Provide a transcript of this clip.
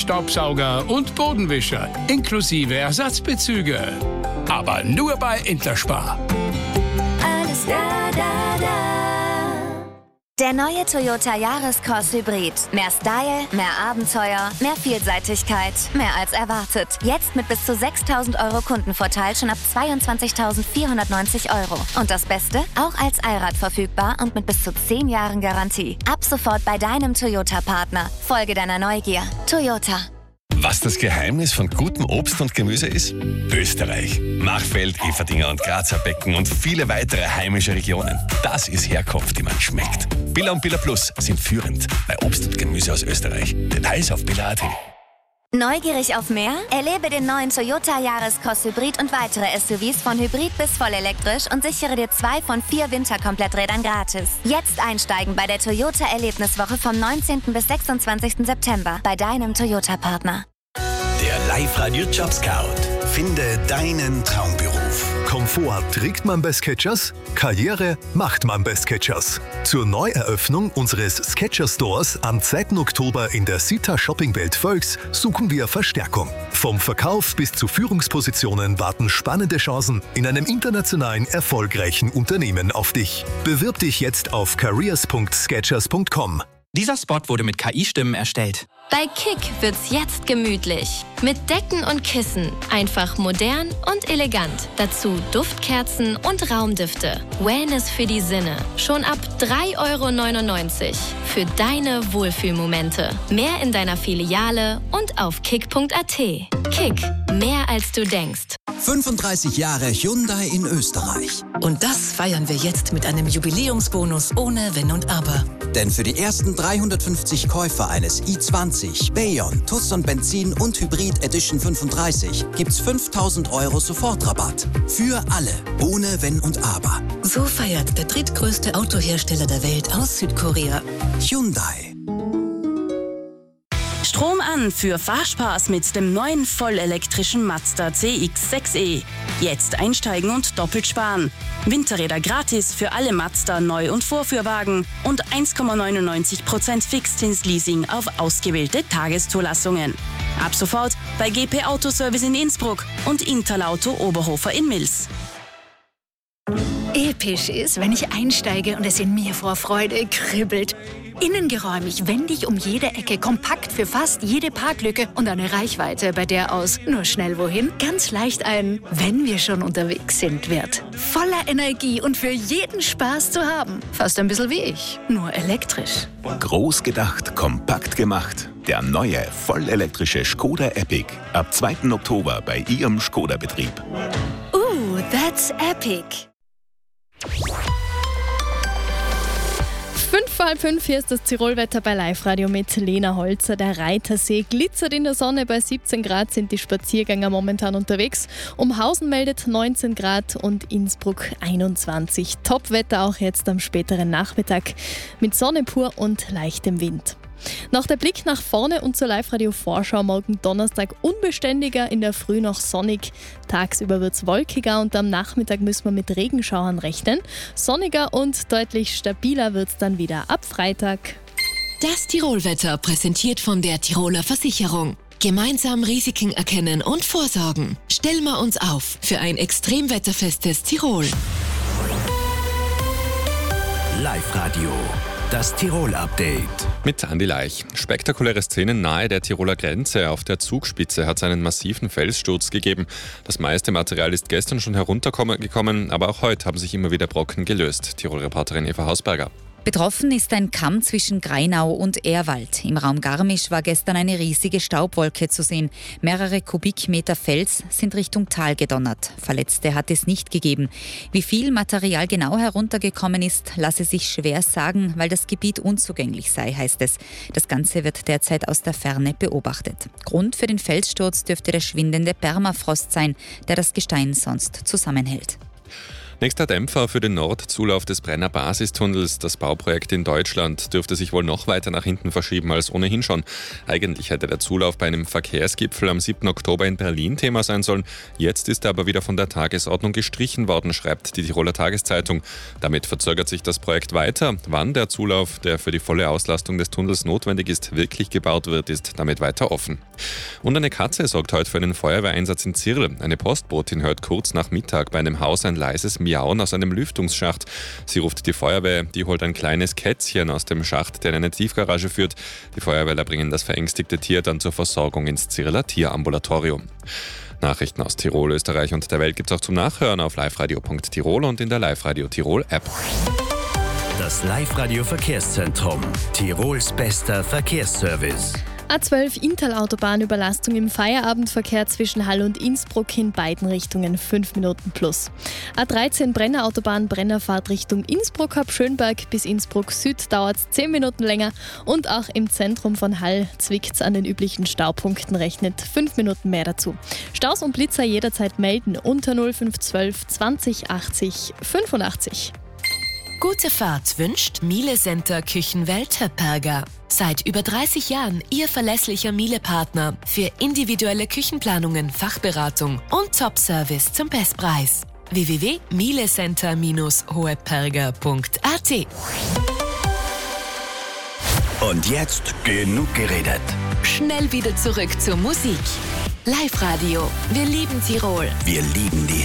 Staubsauger und Bodenwischer inklusive Ersatzbezüge. Aber nur bei Interspar. Alles da. Der neue Toyota Yaris Hybrid. Mehr Style, mehr Abenteuer, mehr Vielseitigkeit, mehr als erwartet. Jetzt mit bis zu 6.000 € Kundenvorteil schon ab 22.490 €. Und das Beste? Auch als Allrad verfügbar und mit bis zu 10 Jahren Garantie. Ab sofort bei deinem Toyota-Partner. Folge deiner Neugier. Toyota. Was das Geheimnis von gutem Obst und Gemüse ist? Österreich. Machfeld, Eferdingen und Grazer Becken und viele weitere heimische Regionen. Das ist Herkunft, die man schmeckt. Billa und Billa Plus sind führend bei Obst und Gemüse aus Österreich. Details auf billa.at. Neugierig auf mehr? Erlebe den neuen Toyota Yaris Hybrid und weitere SUVs von Hybrid bis vollelektrisch und sichere dir 2 von 4 Winterkompletträdern gratis. Jetzt einsteigen bei der Toyota Erlebniswoche vom 19. bis 26. September bei deinem Toyota-Partner. Der Live-Radio Job Scout. Finde deinen Traumberuf. Komfort trägt man bei Skechers, Karriere macht man bei Skechers. Zur Neueröffnung unseres Skechers Stores am 2. Oktober in der Sita Shoppingwelt Völks suchen wir Verstärkung. Vom Verkauf bis zu Führungspositionen warten spannende Chancen in einem internationalen erfolgreichen Unternehmen auf dich. Bewirb dich jetzt auf careers.skechers.com. Dieser Spot wurde mit KI-Stimmen erstellt. Bei Kick wird's jetzt gemütlich. Mit Decken und Kissen. Einfach modern und elegant. Dazu Duftkerzen und Raumdüfte. Wellness für die Sinne. Schon ab 3,99 € für deine Wohlfühlmomente. Mehr in deiner Filiale und auf kick.at. Kick. Mehr als du denkst. 35 Jahre Hyundai in Österreich. Und das feiern wir jetzt mit einem Jubiläumsbonus ohne Wenn und Aber. Denn für die ersten 350 Käufer eines i20, Bayon, Tucson Benzin und Hybrid Edition 35 gibt's 5.000 € Sofortrabatt. Für alle, ohne Wenn und Aber. So feiert der drittgrößte Autohersteller der Welt aus Südkorea. Hyundai. Strom an für Fahrspaß mit dem neuen vollelektrischen Mazda CX-6e. Jetzt einsteigen und doppelt sparen. Winterräder gratis für alle Mazda Neu- und Vorführwagen und 1,99% Fixzinsleasing auf ausgewählte Tageszulassungen. Ab sofort bei GP Autoservice in Innsbruck und Interlauto Oberhofer in Mils. Episch ist, wenn ich einsteige und es in mir vor Freude kribbelt. Innengeräumig, wendig um jede Ecke, kompakt für fast jede Parklücke und eine Reichweite, bei der aus nur schnell wohin ganz leicht ein "Wenn wir schon unterwegs sind" wird. Voller Energie und für jeden Spaß zu haben. Fast ein bisschen wie ich, nur elektrisch. Groß gedacht, kompakt gemacht. Der neue, vollelektrische Skoda Epic. Ab 2. Oktober bei Ihrem Skoda-Betrieb. That's epic. 5:30, hier ist das Tirolwetter bei Live-Radio mit Lena Holzer. Der Reitersee glitzert in der Sonne, bei 17 Grad sind die Spaziergänger momentan unterwegs. Umhausen meldet 19 Grad und Innsbruck 21. Topwetter auch jetzt am späteren Nachmittag mit Sonne pur und leichtem Wind. Noch der Blick nach vorne und zur Live-Radio-Vorschau morgen Donnerstag unbeständiger, in der Früh noch sonnig. Tagsüber wird es wolkiger und am Nachmittag müssen wir mit Regenschauern rechnen. Sonniger und deutlich stabiler wird es dann wieder ab Freitag. Das Tirolwetter präsentiert von der Tiroler Versicherung. Gemeinsam Risiken erkennen und vorsorgen. Stellen wir uns auf für ein extremwetterfestes Tirol. Live-Radio. Das Tirol-Update. Mit Andi Leich. Spektakuläre Szenen nahe der Tiroler Grenze. Auf der Zugspitze hat es einen massiven Felssturz gegeben. Das meiste Material ist gestern schon heruntergekommen, aber auch heute haben sich immer wieder Brocken gelöst. Tirol-Reporterin Eva Hausberger. Betroffen ist ein Kamm zwischen Greinau und Ehrwald. Im Raum Garmisch war gestern eine riesige Staubwolke zu sehen. Mehrere Kubikmeter Fels sind Richtung Tal gedonnert. Verletzte hat es nicht gegeben. Wie viel Material genau heruntergekommen ist, lasse sich schwer sagen, weil das Gebiet unzugänglich sei, heißt es. Das Ganze wird derzeit aus der Ferne beobachtet. Grund für den Felssturz dürfte der schwindende Permafrost sein, der das Gestein sonst zusammenhält. Nächster Dämpfer für den Nordzulauf des Brenner Basistunnels. Das Bauprojekt in Deutschland dürfte sich wohl noch weiter nach hinten verschieben als ohnehin schon. Eigentlich hätte der Zulauf bei einem Verkehrsgipfel am 7. Oktober in Berlin Thema sein sollen. Jetzt ist er aber wieder von der Tagesordnung gestrichen worden, schreibt die Tiroler Tageszeitung. Damit verzögert sich das Projekt weiter. Wann der Zulauf, der für die volle Auslastung des Tunnels notwendig ist, wirklich gebaut wird, ist damit weiter offen. Und eine Katze sorgt heute für einen Feuerwehreinsatz in Zirl. Eine Postbotin hört kurz nach Mittag bei einem Haus ein leises Miauen aus einem Lüftungsschacht. Sie ruft die Feuerwehr, die holt ein kleines Kätzchen aus dem Schacht, der in eine Tiefgarage führt. Die Feuerwehrler bringen das verängstigte Tier dann zur Versorgung ins Zirler Tierambulatorium. Nachrichten aus Tirol, Österreich und der Welt gibt's auch zum Nachhören auf liveradio.tirol und in der Live-Radio Tirol App. Das Live-Radio Verkehrszentrum, Tirols bester Verkehrsservice. A12 Inntal-Autobahnüberlastung im Feierabendverkehr zwischen Hall und Innsbruck in beiden Richtungen 5 Minuten plus. A13 Brenner-Autobahn Brennerfahrt Richtung Innsbruck ab Schönberg bis Innsbruck Süd dauert es 10 Minuten länger und auch im Zentrum von Hall zwickt's an den üblichen Staupunkten, rechnet 5 Minuten mehr dazu. Staus und Blitzer jederzeit melden unter 0512 20 80 85. Gute Fahrt wünscht Miele Center Küchenwelt Höpperger. Seit über 30 Jahren Ihr verlässlicher Miele-Partner für individuelle Küchenplanungen, Fachberatung und Top-Service zum Bestpreis. www.mielecenter-hoheperger.at. Und jetzt genug geredet. Schnell wieder zurück zur Musik. Live-Radio. Wir lieben Tirol. Wir lieben die